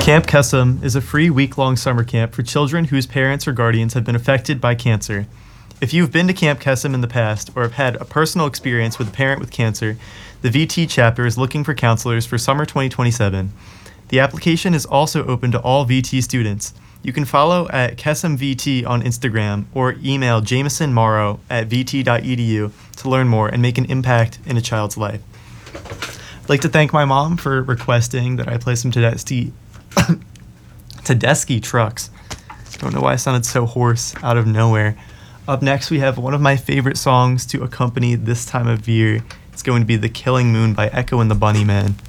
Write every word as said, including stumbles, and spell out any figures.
Camp Kesem is a free week-long summer camp for children whose parents or guardians have been affected by cancer. If you've been to Camp Kesem in the past or have had a personal experience with a parent with cancer, the V T chapter is looking for counselors for summer twenty twenty-seven. The application is also open to all V T students. You can follow at Kesem V T on Instagram or email Jameson Morrow at v t dot e d u to learn more and make an impact in a child's life. I'd like to thank my mom for requesting that I play some Tedeschi, Tedeschi Trucks. Don't know why I sounded so hoarse out of nowhere. Up next, we have one of my favorite songs to accompany this time of year. It's going to be The Killing Moon by Echo and the Bunnymen.